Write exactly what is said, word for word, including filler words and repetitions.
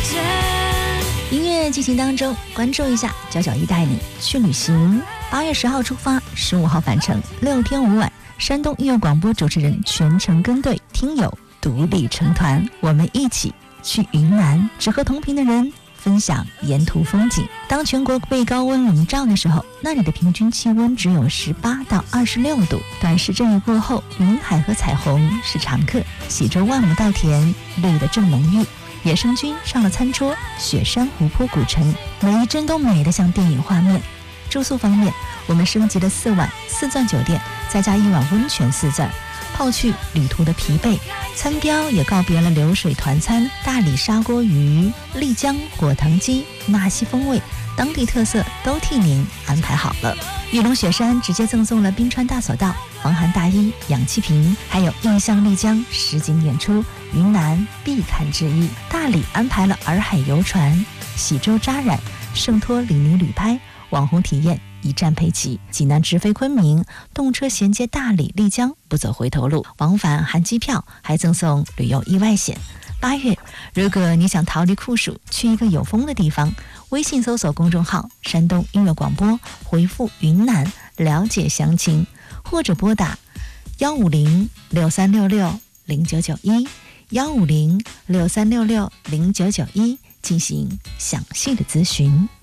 音乐进行当中，关注一下九九一带你去旅行。八月十号出发，十五号返程，六天五晚。山东音乐广播主持人全程跟队，听友独立成团，我们一起去云南，只和同频的人分享沿途风景。当全国被高温笼罩的时候，那里的平均气温只有十八到二十六度。短时阵雨过后，云海和彩虹是常客。喜洲万亩稻田绿得正浓郁，野生菌上了餐桌，雪山湖泊古城，每一帧都美得像电影画面。住宿方面，我们升级了四晚四钻酒店，再加一晚温泉四钻，抛去旅途的疲惫。餐标也告别了流水团餐，大理砂锅鱼、丽江火腾鸡、纳西风味，当地特色都替您安排好了。玉龙雪山直接赠送了冰川大索道、防寒大衣、氧气瓶，还有印象丽江实景演出，云南必看之一。大理安排了洱海游船、喜洲扎染、圣托里尼旅拍，网红体验一站陪齐。济南直飞昆明，动车衔接大理、丽江，不走回头路。往返含机票，还赠送旅游意外险。八月，如果你想逃离酷暑，去一个有风的地方，微信搜索公众号山东音乐广播，回复云南了解详情，或者拨打幺五零六三六六零九九一幺五零六三六六零九九一进行详细的咨询。